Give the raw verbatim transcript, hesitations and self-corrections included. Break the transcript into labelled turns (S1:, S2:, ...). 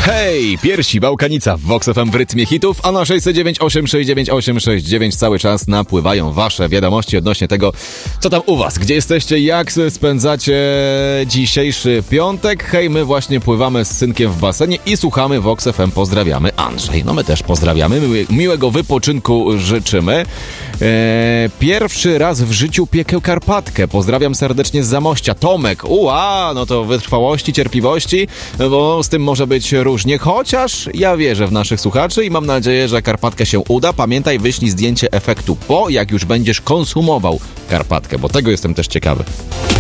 S1: Hej, piersi Bałkanica w Vox F M w rytmie hitów, a na sześć dziewięć osiem sześć dziewięć osiem sześć dziewięć cały czas napływają wasze wiadomości odnośnie tego, co tam u was, gdzie jesteście, jak spędzacie dzisiejszy piątek. Hej, my właśnie pływamy z synkiem w basenie i słuchamy Vox F M. Pozdrawiamy. Andrzej, no my też pozdrawiamy, Miłe, miłego wypoczynku życzymy. Eee, pierwszy raz w życiu piekę karpatkę. Pozdrawiam serdecznie z Zamościa. Tomek, ua, no to wytrwałości, cierpliwości, bo z tym może być różnie, chociaż ja wierzę w naszych słuchaczy i mam nadzieję, że karpatkę się uda. Pamiętaj, wyślij zdjęcie efektu po, jak już będziesz konsumował karpatkę, bo tego jestem też ciekawy.